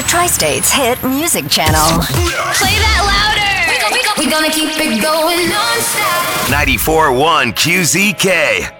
Tri-State's hit music channel. Play that louder. We gonna keep it going non-stop. 94.1 QZK.